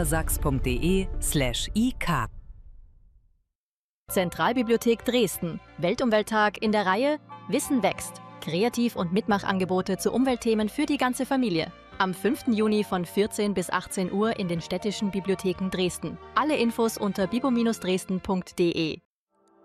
niedersachs.de/ik. Zentralbibliothek Dresden. Weltumwelttag in der Reihe Wissen wächst. Kreativ- und Mitmachangebote zu Umweltthemen für die ganze Familie. Am 5. Juni von 14 bis 18 Uhr in den städtischen Bibliotheken Dresden. Alle Infos unter bibo-dresden.de.